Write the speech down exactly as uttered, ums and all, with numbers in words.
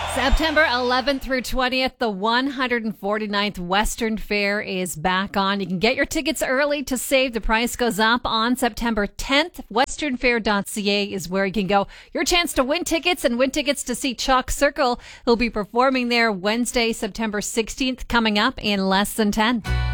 September eleventh through twentieth, the one hundred forty-ninth Western Fair is back on. You can get your tickets early to save. The price goes up on September tenth. western fair dot c a is where you can go. Your chance to win tickets and win tickets to see Chalk Circle, who'll be performing there Wednesday, September sixteenth, coming up in less than ten.